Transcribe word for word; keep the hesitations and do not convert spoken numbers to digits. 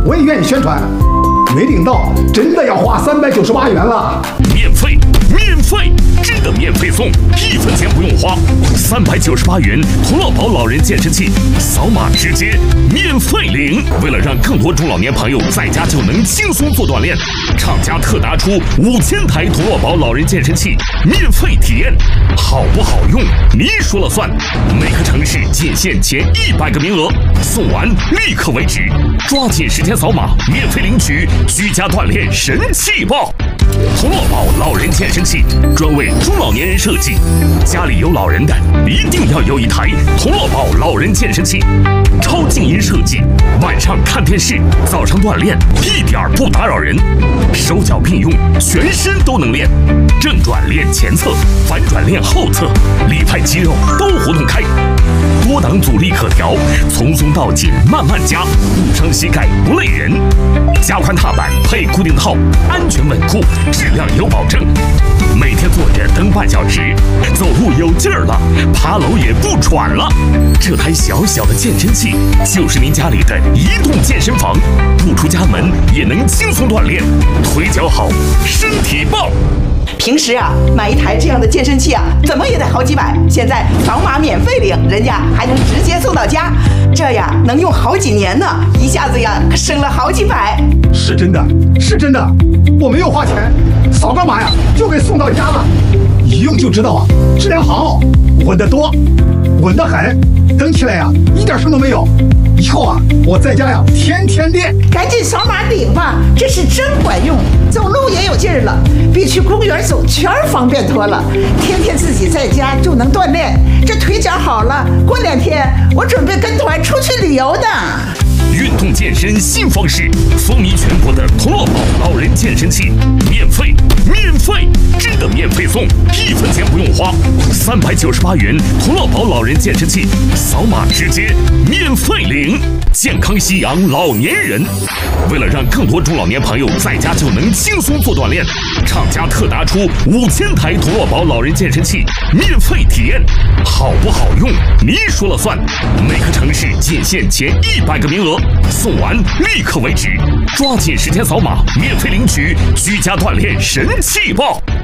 我也愿意宣传。没领到，真的要花三百九十八元了。 免费，免费，真的免费送，一分钱不用花，三百九十八元童乐宝老人健身器，扫码直接免费领。为了让更多中老年朋友在家就能轻松做锻炼，厂家特打出五千台童乐宝老人健身器免费体验，好不好用你说了算。每个城市仅限前一百个名额，送完立刻为止，抓紧时间扫码免费领取居家锻炼神器包。童乐宝老人健身器专为中老年人设计，家里有老人的一定要有一台童乐宝老人健身器，超静音设计，晚上看电视，早上锻炼一点不打扰人，手脚并用，全身都能练，正转练前侧，反转练后侧，里派肌肉都活动开，多档阻力可调，从松到紧慢慢加，不伤膝盖不累人，加宽踏板配固定套，安全稳固，质量有保证。每天坐着蹬半小时，走路有劲儿了，爬楼也不喘了。这台小小的健身器就是您家里的移动健身房，不出家门也能轻松锻炼，腿脚好，身体棒。 平时啊，买一台这样的健身器啊，怎么也得好几百。现在扫码免费领，人家还能直接送到家，这呀能用好几年呢，一下子呀省了好几百。 是真的，是真的，我没有花钱，扫个码呀就给送到家了，一用就知道啊，质量好，稳得多，稳得很，蹬起来呀一点声都没有。以后啊，我在家呀天天练。 赶紧扫码领吧，这是真管用，走路也有劲儿了，比去公园走圈方便多了。天天自己在家就能锻炼，这腿脚好了，过两天我准备跟团出去旅游呢。 运动健身新方式，风靡全国的童乐宝老人健身器，免费，免费，真的免费送，一分钱不用花，三百九十八元童乐宝老人健身器，扫码直接免费领。健康夕阳老年人，为了让更多中老年朋友在家就能轻松做锻炼，厂家特打出五千台童乐宝老人健身器免费体验，好不好用你说了算。每个城市仅限前一百个名额，送完立刻为止，抓紧时间扫码免费领取居家锻炼神器包。